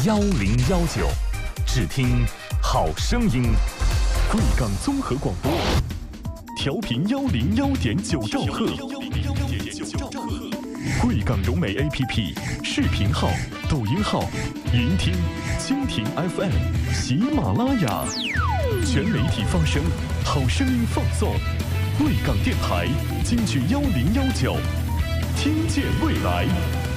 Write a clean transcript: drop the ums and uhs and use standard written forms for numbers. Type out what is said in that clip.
1019，只听好声音。贵港综合广播，调频101.9兆赫。贵港融媒 APP 视频号、抖音号、云听、蜻蜓 FM、喜马拉雅，全媒体发声，好声音放送。贵港电台京剧1019，听见未来。